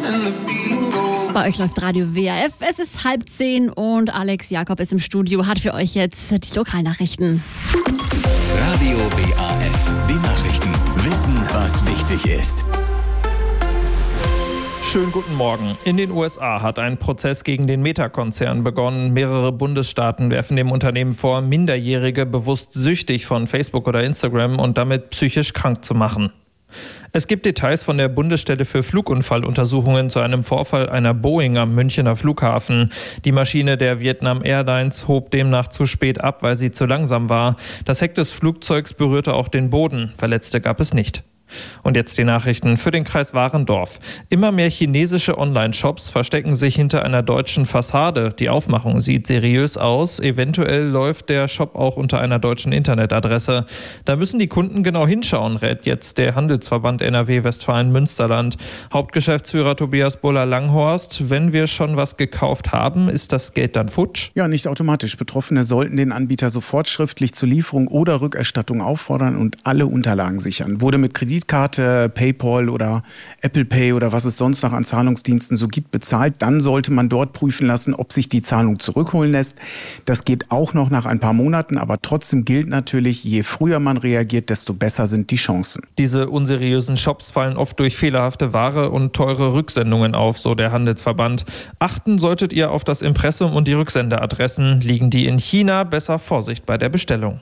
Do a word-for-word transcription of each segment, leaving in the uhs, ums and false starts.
Bei euch läuft Radio W A F. Es ist halb zehn und Alex Jakob ist im Studio, hat für euch jetzt die Lokalnachrichten. Radio W A F, die Nachrichten. Wissen, was wichtig ist. Schönen guten Morgen. In den U S A hat ein Prozess gegen den Meta-Konzern begonnen. Mehrere Bundesstaaten werfen dem Unternehmen vor, Minderjährige bewusst süchtig von Facebook oder Instagram und damit psychisch krank zu machen. Es gibt Details von der Bundesstelle für Flugunfalluntersuchungen zu einem Vorfall einer Boeing am Münchener Flughafen. Die Maschine der Vietnam Airlines hob demnach zu spät ab, weil sie zu langsam war. Das Heck des Flugzeugs berührte auch den Boden. Verletzte gab es nicht. Und jetzt die Nachrichten für den Kreis Warendorf. Immer mehr chinesische Online-Shops verstecken sich hinter einer deutschen Fassade. Die Aufmachung sieht seriös aus. Eventuell läuft der Shop auch unter einer deutschen Internetadresse. Da müssen die Kunden genau hinschauen, rät jetzt der Handelsverband N R W Westfalen-Münsterland. Hauptgeschäftsführer Tobias Buller-Langhorst, wenn wir schon was gekauft haben, ist das Geld dann futsch? Ja, nicht automatisch. Betroffene sollten den Anbieter sofort schriftlich zur Lieferung oder Rückerstattung auffordern und alle Unterlagen sichern. Wurde mit Kreditkarte, PayPal oder Apple Pay oder was es sonst noch an Zahlungsdiensten so gibt, bezahlt, dann sollte man dort prüfen lassen, ob sich die Zahlung zurückholen lässt. Das geht auch noch nach ein paar Monaten, aber trotzdem gilt natürlich, je früher man reagiert, desto besser sind die Chancen. Diese unseriösen Shops fallen oft durch fehlerhafte Ware und teure Rücksendungen auf, so der Handelsverband. Achten solltet ihr auf das Impressum und die Rücksendeadressen. Liegen die in China, besser Vorsicht bei der Bestellung.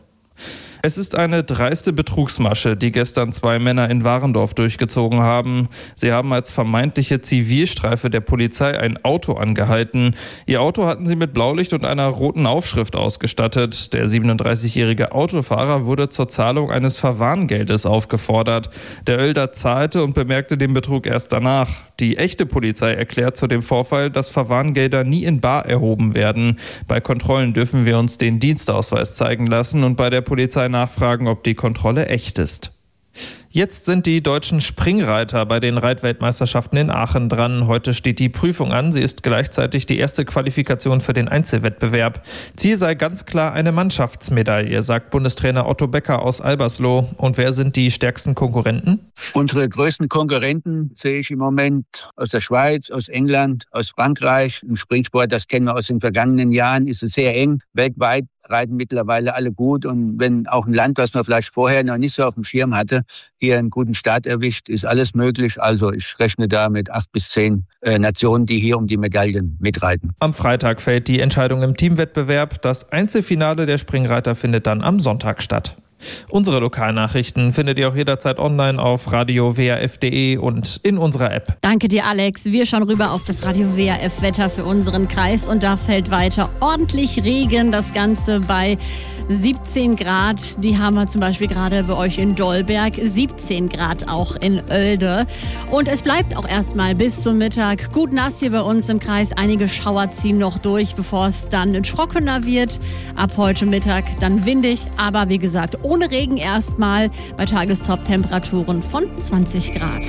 Es ist eine dreiste Betrugsmasche, die gestern zwei Männer in Warendorf durchgezogen haben. Sie haben als vermeintliche Zivilstreife der Polizei ein Auto angehalten. Ihr Auto hatten sie mit Blaulicht und einer roten Aufschrift ausgestattet. Der siebenunddreißigjährige Autofahrer wurde zur Zahlung eines Verwarngeldes aufgefordert. Der Oelder zahlte und bemerkte den Betrug erst danach. Die echte Polizei erklärt zu dem Vorfall, dass Verwarngelder nie in bar erhoben werden. Bei Kontrollen dürfen wir uns den Dienstausweis zeigen lassen und bei der Polizei nachfragen, ob die Kontrolle echt ist. Jetzt sind die deutschen Springreiter bei den Reitweltmeisterschaften in Aachen dran. Heute steht die Prüfung an. Sie ist gleichzeitig die erste Qualifikation für den Einzelwettbewerb. Ziel sei ganz klar eine Mannschaftsmedaille, sagt Bundestrainer Otto Becker aus Albersloh. Und wer sind die stärksten Konkurrenten? Unsere größten Konkurrenten sehe ich im Moment aus der Schweiz, aus England, aus Frankreich. Im Springsport, das kennen wir aus den vergangenen Jahren, ist es sehr eng. Weltweit reiten mittlerweile alle gut. Und wenn auch ein Land, was man vielleicht vorher noch nicht so auf dem Schirm hatte, hier einen guten Start erwischt, ist alles möglich. Also ich rechne da mit acht bis zehn äh, Nationen, die hier um die Medaillen mitreiten. Am Freitag fällt die Entscheidung im Teamwettbewerb. Das Einzelfinale der Springreiter findet dann am Sonntag statt. Unsere Lokalnachrichten findet ihr auch jederzeit online auf radio w a f punkt d e und in unserer App. Danke dir, Alex. Wir schauen rüber auf das Radio W A F-Wetter für unseren Kreis und da fällt weiter ordentlich Regen. Das Ganze bei siebzehn Grad. Die haben wir zum Beispiel gerade bei euch in Dolberg. siebzehn Grad auch in Oelde. Und es bleibt auch erstmal bis zum Mittag gut nass hier bei uns im Kreis. Einige Schauer ziehen noch durch, bevor es dann trockener wird. Ab heute Mittag dann windig, aber wie gesagt, ohne Regen erstmal bei Tagestop-Temperaturen von zwanzig Grad.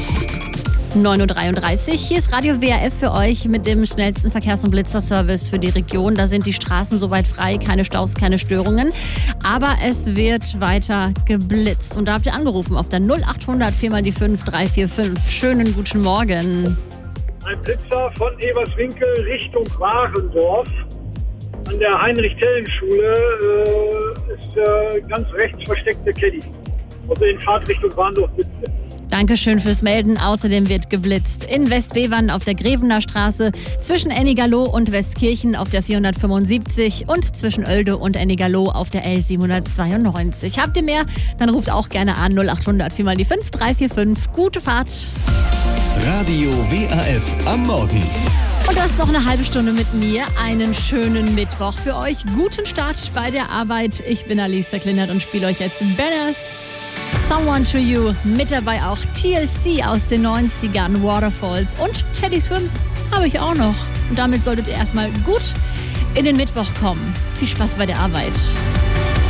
neun Uhr dreiunddreißig. Hier ist Radio W A F für euch mit dem schnellsten Verkehrs- und Blitzerservice für die Region. Da sind die Straßen soweit frei, keine Staus, keine Störungen. Aber es wird weiter geblitzt. Und da habt ihr angerufen auf der null acht hundert vier mal die fünf drei vier fünf. Schönen guten Morgen. Ein Blitzer von Eberswinkel Richtung Warendorf. An der Heinrich-Tellen-Schule äh, ist äh, ganz rechts versteckte Caddy. Also in Fahrtrichtung Warendorf blitzt. Dankeschön fürs Melden. Außerdem wird geblitzt in Westbevern auf der Grevener Straße, zwischen Ennigerloh und Westkirchen auf der vierhundertfünfundsiebzig und zwischen Oelde und Ennigerloh auf der L siebenhundertzweiundneunzig. Habt ihr mehr? Dann ruft auch gerne an null acht hundert vier mal die fünf drei vier fünf. Gute Fahrt. Radio W A F am Morgen. Und das ist noch eine halbe Stunde mit mir. Einen schönen Mittwoch für euch. Guten Start bei der Arbeit. Ich bin Alisa Kleinert und spiele euch jetzt Banners. Someone to You. Mit dabei auch T L C aus den neunzigern, Waterfalls und Teddy Swims habe ich auch noch. Und damit solltet ihr erstmal gut in den Mittwoch kommen. Viel Spaß bei der Arbeit.